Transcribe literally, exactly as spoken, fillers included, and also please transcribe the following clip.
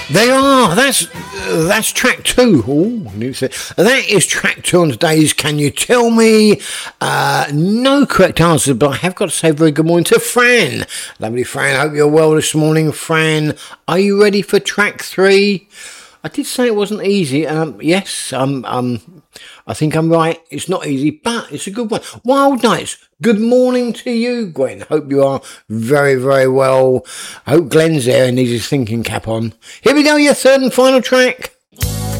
They are. That's uh, that's track two. Ooh, that is track two on today's Can You Tell Me? Uh, no correct answer, but I have got to say very good morning to Fran. Lovely Fran. Hope you're well this morning, Fran. Are you ready for track three? I did say it wasn't easy. Um, yes, um, um, I think I'm right. It's not easy, but it's a good one. Wild Nights. Good morning to you, Gwen. Hope you are very, very well. I hope Glenn's there and needs his thinking cap on. Here we go, your third and final track.